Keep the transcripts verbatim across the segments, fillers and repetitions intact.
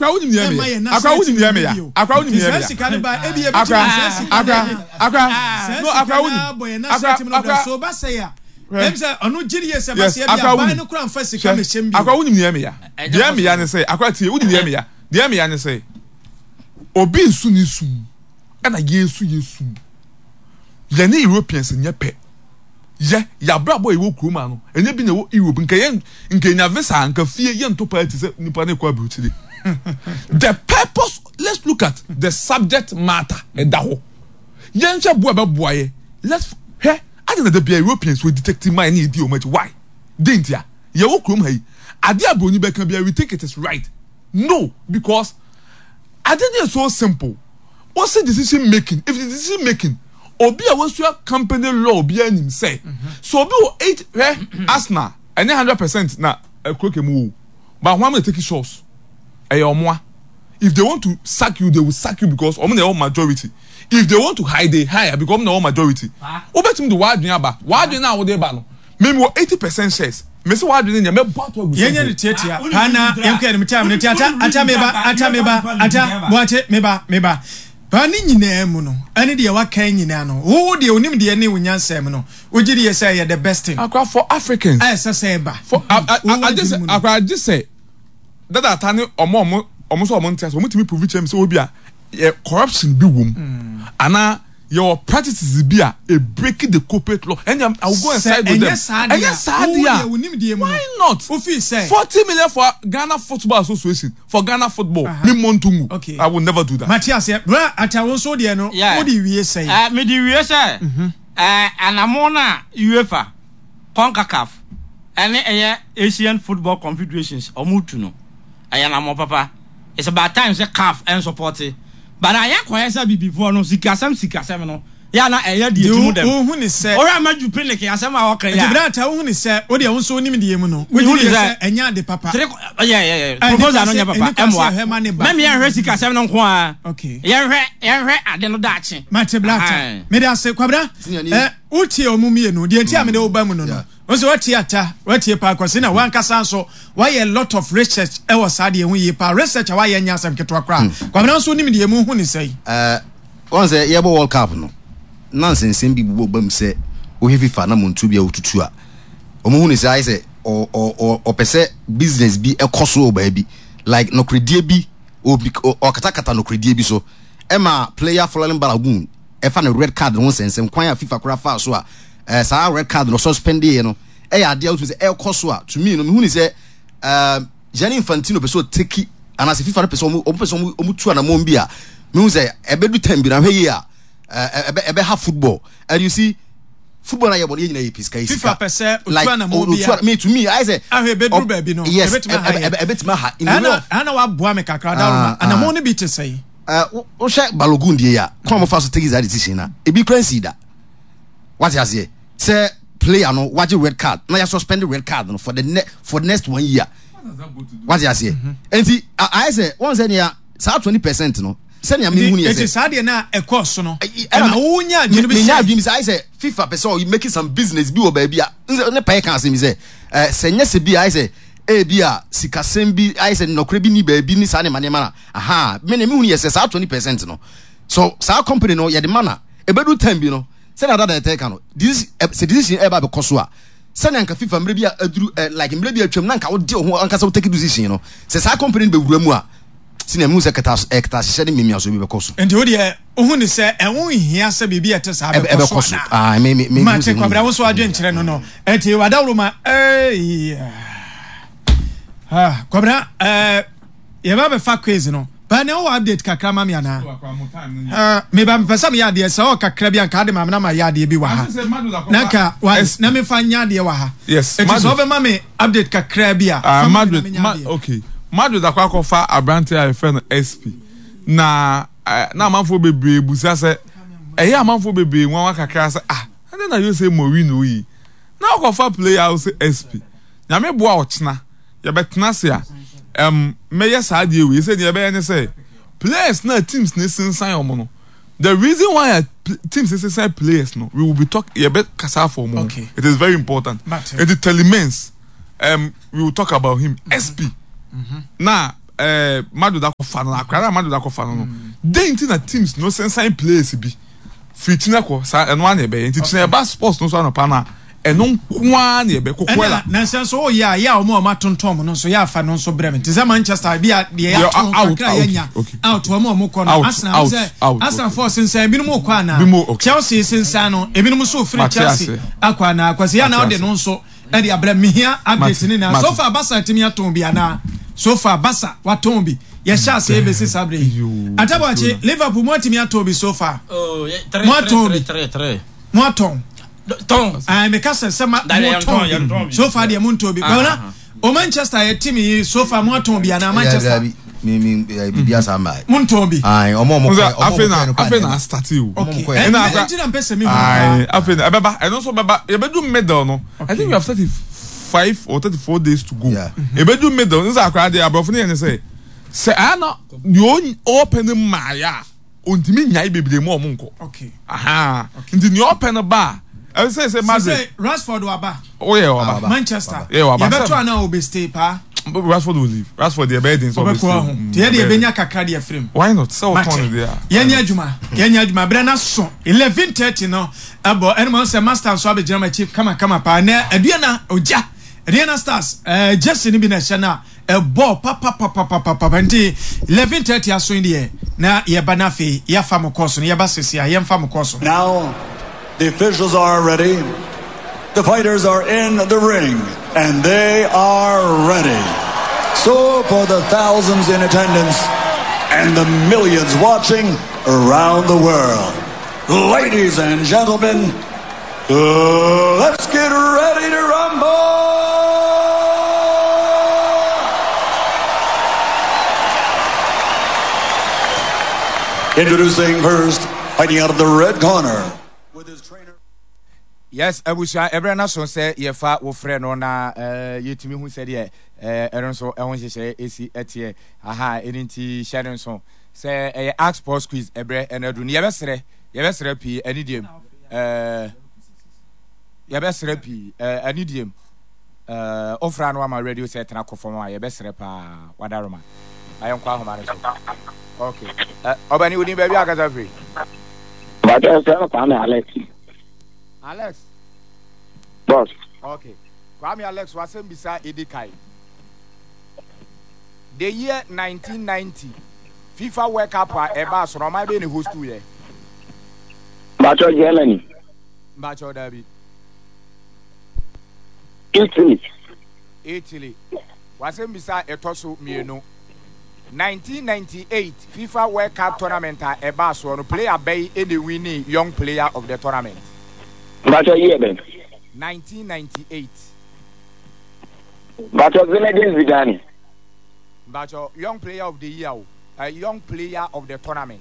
akwa woni mi yeme akwa woni mi yeme ya akwa woni mi yeme ya akwa akwa akwa no akwa woni akwa so ba say ya em say onu jiri ye se ba say ya ba no kura mfa sika me hyem bi akwa woni mi yeme ya de yeme ya ne say akwa tie woni mi yeme ya de yeme ya ne say obi nsu ni su ana yesu yesu ye ne Europeans nye pe ye ya brabo e wo kuruma no enye bi na wo Europe nka ye nka nya visa nka fie ye nto party se nipa ne kwa beauty. The purpose, let's look at the subject matter edaho ye nche bo be boaye let's he ade na the Europeans we detective my need di o much why didn't ya ye wo kurum hayi ade abroni be kan bia we think it is right no because ade is so simple what's the decision making if the decision making obi a was your company law obi anim say so obi o eight eh Arsenal and one hundred percent na ekroke mu but one take shots eh omoa if they want to sack you they will sack you because omo na majority if they want to hide they hire because omo na majority obetim the wadwen aba wadwen na wo dey ba no maybe eighty percent shares me say wadwen nya me bot wa yenye ni tietia pana yenko ni mtam ni tiata ata meba ata meba ata boache meba meba Pani nyina mu no ane de wa kan nyina no wo de onim de ne wonyansem no ogiri ye say the best thing akwa for Africans eh say say ba for I just akwa just say that atane omo omo omo so omo ntia so mutimi prove chem say obi a corruption bi wom ana your practices bi a e break the corporate law and I will go inside with them and yes why not forty million for Ghana Football Association for Ghana football me montungu okay. I will never do that Matthias bra atawon so de no what do we say eh me di we say eh anamona UEFA CONCACAF ene eh Asian Football Confederations omutu no eh na mo papa it's about time say C A F and support it. But I acquire some before no sikasam sikasam no ya na eya die timu dem o hu ni se ora maju pele ke asem a wokan ya Jibra ta o hu ni se o de wonso nim de mu no o di se enya de papa yeah yeah yeah proposal no nya papa emwa me me hwe sikasam no nko a okay ye hwe ye hwe ade no da ache mate blata me de ase kwabra eh utie omumie no de ntia me de oba mu no no onso watie ata watie pa kwase na wankasa so why a lot of research e was ade hu yi pa research why nya asem ketwa kra kwabra nso nim de mu hu ni sei eh won say ye bo World Cup no nonsense bi bubo bam se o FIFA na montu bia otutu a omo hu ni say say o o o pese business bi ekoso oba bi like no credit bi o o katakata no credit bi so e ma player following balagun e fa na red card no sense kwan a FIFA kura fa so a eh sa red card no suspend e no e ya ade out say e koso a to me no me hu ni say um Gianni Infantino pese o take anase FIFA no pese o pese o mutu na mo bi a me hu say e bedu time bi na hwe a ebe ebe ha football and you see football na yebon yina yipiska yi FIFA pese otua na mo bia me to me I say ahwe bedru ba bi no ebetima ha ana ana wa boa me kakra da ana mo ne bi te sei eh o she Balogun die ya kwa mo fa so take that decision na e bi crazy da what you say say player no waje red card na ya suspend the red card no for the ne for the next one year what you say and I say once any sa twenty percent no senior me hu ni yes. It is hard na e course no. Na wonya adwene bi nya adwene say say FIFA person you making some business bi o ba bi a ne pay kan say me say eh senya se bi I say e bi a sikasem bi I say no kre bi ni ba bi ni sa ne mane mana aha me ne me hu ni yes say twenty percent no so sa company no ye de mana e bedu time bi no say na that take no this say decision e ba be koso a senya nka FIFA mre bi a aduru like mre bi atwam na nka wo de ho anka say wo take decision no say sa company be wura mu a sine mu se ketas ektas se ni mimia so bi be koso enti wo de ohun ni se enwo hia se bibi ete sa be koso ah me me me ma te kwabra wo so adwen kire no no enti wadawro ma eh ah kwabra eh ye ba be fa quiz no ba ne wo update kakra ma me ana ah me ba mpesa me ya de se o kakra bi anka de ma na ma ya de bi wa ha naka na me fa nya de wa ha yes enti so be ma me update kakra bi a ah Madrid okay Madrid akwa kofa abrante a friend S P na na amanfo bebre busa se eya amanfo bebre nwa kakra se ah ande na you say Mourinho yi na kofa player house S P nyame boa ochna ye betena se a em meye sa de we say ye be ne say players na teams ne sinsan omo no the reason why teams sinsan players no we will be talk ye be kasa for omo okay. It is very important it is telemens um we will talk about him S P mm-hmm. Now, eh madu da kofa no akwara madu da kofa no den ti na teams no sense place bi fitina ko sa eno an ebe nti tina ba sports no so no pa na eno kwa na ebe kokola na sense o ya ya o mo ma tontom no so ya afa no so brem nti za Manchester bi ya de ya akra yenya out o mo mo ko no Arsenal say Arsenal for sense bi no mo kwa na Chelsea sense no ebi no so free Chelsea akwa na akwase ya na o de no so e de abra mihia update ni na so far Barca timi aton bi ana so far Barca waton bi ya sha say be si sabre atabachi Liverpool mo timi aton bi so far oh three three three mo aton ton ah me kasa se ma ton so far de mo nto bi bona o Manchester ya timi so far mo aton bi ana Manchester mi mi bi asa mai mo nto bi ai omo mo kwa afena afena start you okay na na pese mi ai afena baba e no so baba e bedu middle no I think we have thirty-five or thirty-four days to go e bedu middle nza akra de abrofo ne ne say say ana you open maya ontimi nyai bebre mo omo nko okay aha ndi ni open ba I say say Madrid say Rashford waba oh yeah waba Manchester yeah waba you better na obe stay pa Rashford will leave Rashford the bed in so be tie de benya kakra de frame why not so turn there yenya adwuma yenya adwuma bra na so eleven thirty no abo enmo say master so abegina ma chief kama kama pa na adua na oja Rihanna Stars eh Jesse ni bi na shana e ball pa pa pa pa pa pa nti eleven thirty aso ndi na ye ba na fe ya fa mo course no ye ba sese ya ye fa mo course. Now the officials are ready. The fighters are in the ring and they are ready. So for the thousands in attendance and the millions watching around the world, ladies and gentlemen, uh, let's get ready to rumble. Introducing first, fighting out of the red corner with his trainer. Yes, Abusha, every nation say ye fa wo frɛ no na eh yetimi hu sɛ de eh ɛno so ɛho hyehyɛ esi ɛtie aha ɛnti hyɛ no so sɛ ɛyɛ ask sports quiz ɛbrɛ ɛnadu ne yɛbɛsrɛ yɛbɛsrɛ pii anidiem eh yɛbɛsrɛ pii eh anidiem eh ofra no ama radio set na kɔfɔm a yɛbɛsrɛ pa wadaroma ayɛ nkwa ahoma no so okay eh obani woni baabi akasa free but I say Kwame Alex Alex boss okay Kwame Alex wasem bisa Edikai the year nineteen ninety FIFA World Cup a eba so no ma be ni host ye Bacho Germany Bacho David Italy Italy wasem bisa etoso mienu nineteen ninety-eight FIFA World Cup tournament a eba so no player bay any winning young player of the tournament Bacho year ben nineteen ninety-eight Bacho Zinedine Zidane Bacho young player of the year a young player of the tournament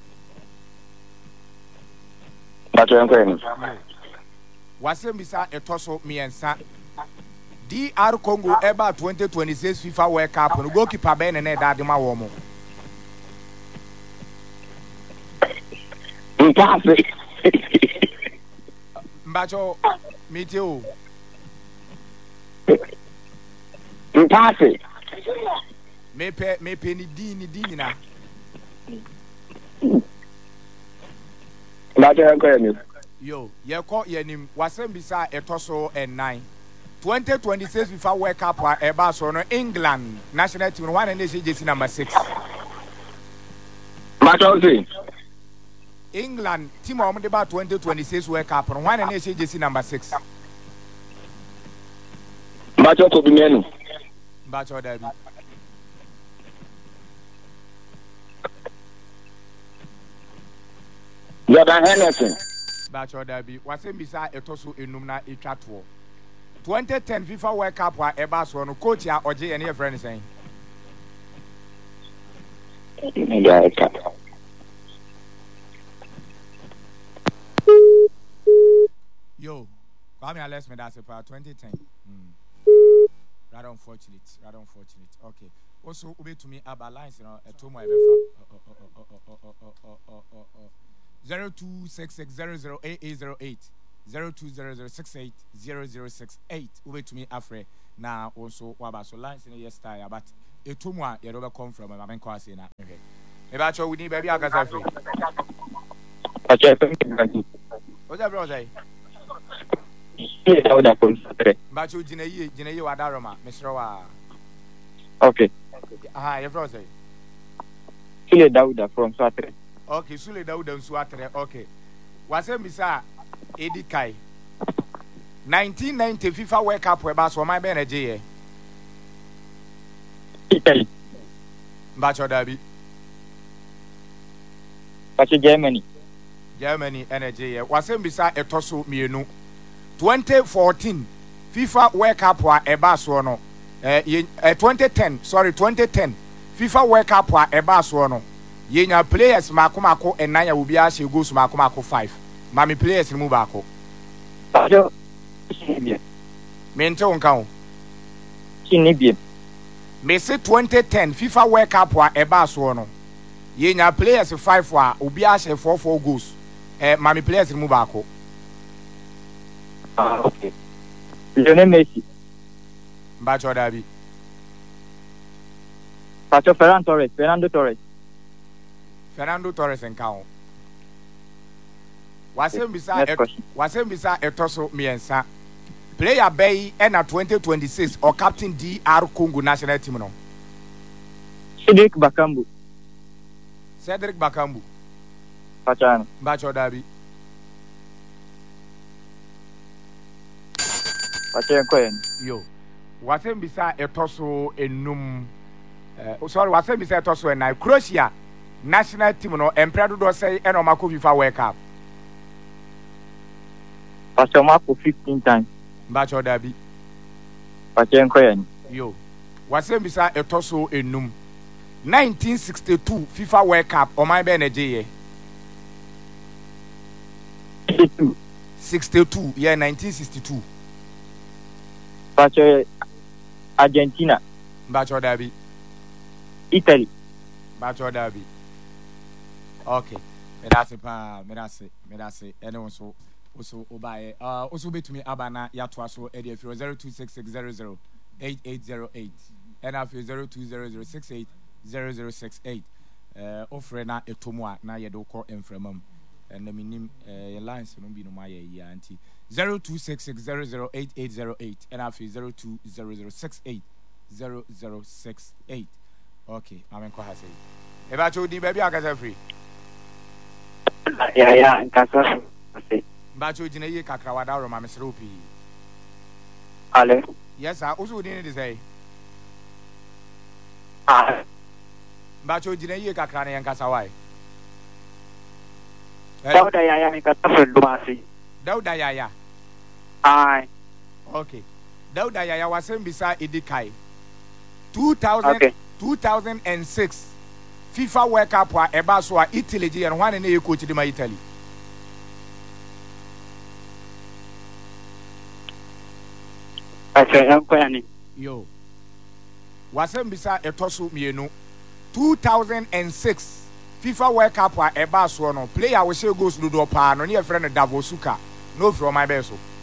Bacho Nkweni wasem bisa etoso miensa D R Congo eba twenty twenty-six FIFA World Cup no goalkeeper ben na da de ma wo mo Mpase Mbacho meteo Mpase me pe me pe ni di ni di ni na Bacho Nkweni yo ye ko ye nim wasem bisa etoso and nine twenty twenty-six FIFA World Cup a eba so no England national team one and jersey number six Bacho Nkweni England team of the about twenty twenty-six World Cup and one and jersey number six Bacho Kobimenu Bacho David Jordan Henderson Bacho David wasem bisa etoso enum na etwato twenty ten FIFA World Cup a eba so no coach a oje ene friend saying yo Kwame Alex me that's for twenty ten mm. rather unfortunate rather unfortunate okay also ube to me aba lines you know a to my zero two six six zero zero eight eight zero eight zero two zero zero six eight zero zero six eight ube to me afre na also waba so lines in yesterday but etum a ye do be come from ma men ko ase na hwe e ba cho wini baby akasa free Pacho FM o ja bro say Sile Dauda from Satre. ba cho jina yi jina yi wa daroma mesro wa Okay. aha ye bro say Sile Dauda from Satre. okay Sule Dauda nsu atre okay wasem bisa edi kai nineteen ninety FIFA World Cup we ba so my be na je ye Italy. ba cho dabi Pacho Germany. Germany energy ye wasem bisa etoso mienu twenty fourteen FIFA World Cup wa eba so no eh, ye, eh twenty ten sorry twenty ten FIFA World Cup wa eba so no ye nya players makomako enan ya obi a she goals makomako five mami players ni mu ba ko Pacho Sibia. mente on kan Kinibia. me say twenty ten FIFA World Cup wa eba so no ye nya players five wa obi a she four four goals eh mami players ni mu ba ko Ah, okay. Lionel Messi. ba cho dabi Pacho Ferran Torres. Fernando Torres. Fernando Torres and Kao. Wasem bisa Next et, question. wasem bisa etoso miensa. Player bay and at twenty twenty-six or captain D R Congo national team no. Cedric Bakambu. Cedric Bakambu. Pachano. Bacho Dabi. Pacho Nkoyen. Yo. Wasem bisa etoso enum. Uh, sorry, wasem bisa etoso enai. Croatia national team no emprado do say eno mako FIFA World Cup. Pacho Marco fifteen times. Bacho Dabi. Pacho Nkoyen. Yo. Wasem bisa etoso enum. nineteen sixty-two FIFA World Cup o my be na je sixty-two. sixty-two yeah nineteen sixty-two Pacho Argentina. Bacho Dabi. Italy. Bacho Dabi. Okay. Me da se pa, me da se, me da se. Ene also also obaye. Uh also betumi abana ya to aso e dey zero two six six zero zero eight eight zero eight. And after zero two zero zero six eight zero zero six eight. Uh offer na etomu a na ye do ko enframam. And the minim uh lines no bi no ma ye ya anti zero two six six zero zero eight eight zero eight and after zero two zero zero six eight zero zero six eight. Okay, amen ko ha say. E ba cho di baby akasa free. Yeah, yeah, Nkasa. Ba cho jina ye kakra wada ro ma mesre opi. Ale. Yes sir, usu di ni dey say. Ah. Ba cho jina ye kakra na yankasa why? Dauda Yaya Nkasa from Dumasi. Dauda Yaya. Aye. Okay. Dauda Yaya wasem bisa Edikai. two thousand Okay. two thousand six FIFA World Cup wa eba so a Italy je no wane na ye coach di ma Italy. Pacho Nkoyen. Yo. Wasem bisa etoso mienu. two thousand six FIFA World Cup wa eba so no player we say goes do do pa no ne friend Davosuka no from my best so